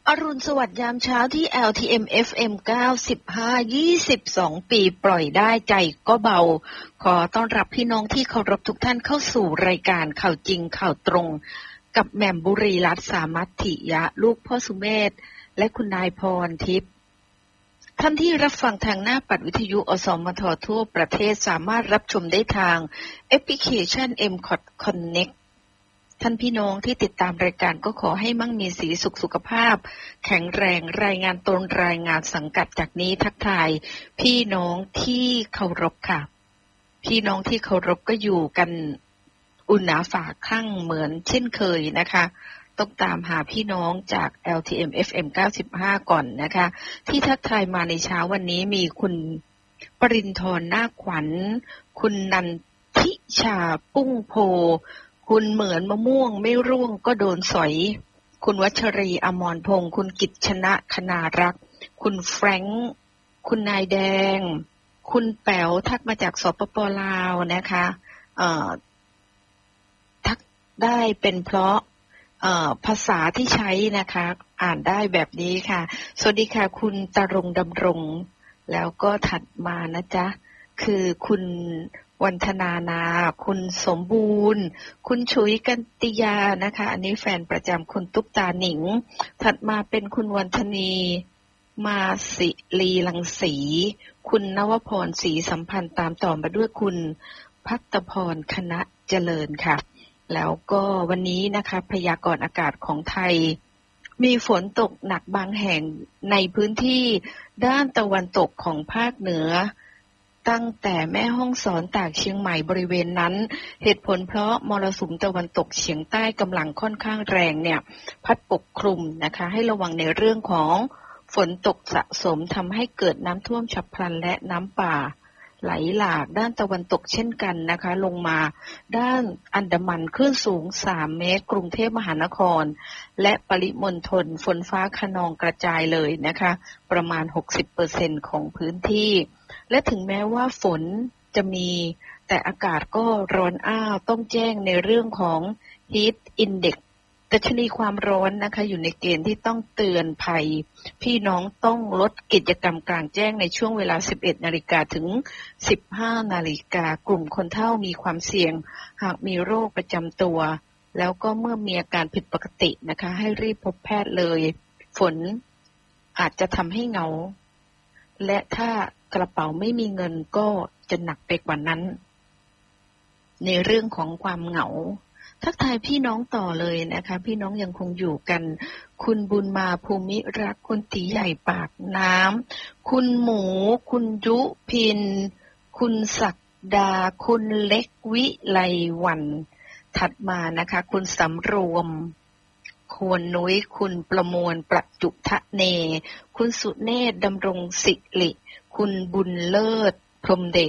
อรุณสวัสดิ์ยามเช้าที่ LTM FM 95 22 ปีปล่อยได้ใจก็เบาขอต้อนรับพี่น้องที่เคารพทุกท่านเข้าสู่รายการข่าวจริงข่าวตรงกับแหม่มบุรีรัตน์สามัตถิยะลูกพ่อสุเมธและคุณนายพรทิพย์ท่านที่รับฟังทางหน้าปัดวิทยุอสมททั่วประเทศสามารถรับชมได้ทางแอปพลิเคชัน MCOT Connect ท่านพี่น้องที่ติดตามรายการก็ขอให้มั่งมีสีสุขภาพแข็งแรงรายงานตนรายงานสังกัดจากนี้ทักทายพี่น้องที่เคารพค่ะพี่น้องที่เคารพก็อยู่กันอุ่นหนาฝาคลั่งเหมือนเช่นเคยนะคะต้องตามหาพี่น้องจาก LTM FM 95 ก่อนนะคะที่ทักทายมาในเช้าวันนี้มีคุณปรินทร์นาคขวัญคุณนันทิชาปุ้งโพคุณเหมือนมะม่วงไม่ร่วงก็โดนสอยคุณวัชรีอมรพงศ์คุณกิจชนะคณารักษ์คุณแฟรงค์คุณนายแดงคุณแป๋วทักมาจากสปป.ลาวนะคะทักได้เป็นเพราะภาษาที่ใช้นะคะอ่านได้แบบนี้ค่ะสวัสดีค่ะคุณตรงดำรงแล้วก็ถัดมานะจ๊ะคือคุณวันธนานาคุณสมบูรณ์คุณฉุยกันติยานะคะอันนี้แฟนประจำคุณตุ๊กตาหนิงถัดมาเป็นคุณวันธนีมาสิลีลังสีคุณนวพรศรีสัมพันธ์ตามต่อมาด้วยคุณภัตพรคณะเจริญค่ะแล้วก็วันนี้นะคะพยากรณ์อากาศของไทยมีฝนตกหนักบางแห่งในพื้นที่ด้านตะวันตกของภาคเหนือตั้งแต่แม่ฮ่องสอนตากเชียงใหม่บริเวณนั้นเหตุผลเพราะมรสุมตะวันตกเฉียงใต้กำลังค่อนข้างแรงเนี่ยพัดปกคลุมนะคะให้ระวังในเรื่องของฝนตกสะสมทำให้เกิดน้ำท่วมฉับพลันและน้ำป่าไหลหลากด้านตะวันตกเช่นกันนะคะลงมาด้านอันดามันคลื่นสูง3 เมตรกรุงเทพมหานครและปริมณฑลฝนฟ้าคะนองกระจายเลยนะคะประมาณ 60% ของพื้นที่และถึงแม้ว่าฝนจะมีแต่อากาศก็ร้อนอ้าวต้องแจ้งในเรื่องของ Heat Index ดัชนีความร้อนนะคะอยู่ในเกณฑ์ที่ต้องเตือนภัยพี่น้องต้องลดกิจกรรมกลางแจ้งในช่วงเวลา 11 นาฬิกาถึง 15 นาฬิกากลุ่มคนเฒ่ามีความเสี่ยงหากมีโรคประจำตัวแล้วก็เมื่อมีอาการผิดปกตินะคะให้รีบพบแพทย์เลยฝนอาจจะทำให้เหงาและถ้ากระเป๋าไม่มีเงินก็จะหนักไปกว่านั้นในเรื่องของความเหงาทักทายพี่น้องต่อเลยนะคะพี่น้องยังคงอยู่กันคุณบุญมาภูมิรักคุณตีใหญ่ปากน้ำคุณหมูคุณยุพินคุณศักดาคุณเล็กวิไลวันถัดมานะคะคุณสำรวมควรนุ้ยคุณประมวลประจุทะเนคุณสุเนศดำรงศิริคุณบุญเลิศพรหมเดช